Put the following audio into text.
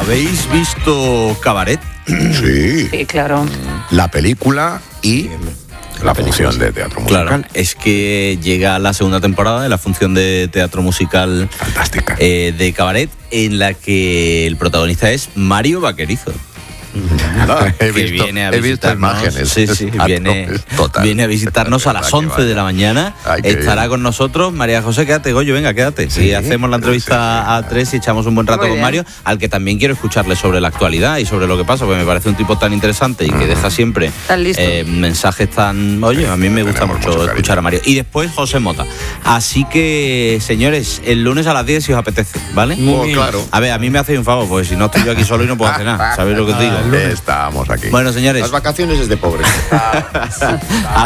¿Habéis visto Cabaret? Sí. Sí, claro. La película y la función de teatro musical. Claro, es que llega la segunda temporada de la función de teatro musical Fantástica. de Cabaret, en la que el protagonista es Mario Vaquerizo. He que visto viene a imágenes. Sí, Exacto, viene a visitarnos a las 11 de la mañana. Ay, qué Estará bien. con nosotros. María José, quédate, Goyo, venga, quédate. Sí, Y hacemos la entrevista a tres y echamos un buen rato Muy con bien. Mario, al que también quiero escucharle sobre la actualidad y sobre lo que pasa, porque me parece un tipo tan interesante y que deja siempre Tan listo. mensajes tan... Oye, a mí me gusta tenemos mucho mucho cariño. escuchar a Mario. Y después José Mota. Así que, señores, el lunes a las 10 si os apetece, ¿vale? Muy bien. Claro. A ver, a mí me hacéis un favor, porque si no estoy yo aquí solo y no puedo hacer nada. ¿Sabéis lo que os digo? Estamos aquí. Bueno, señores. Las vacaciones es de pobres.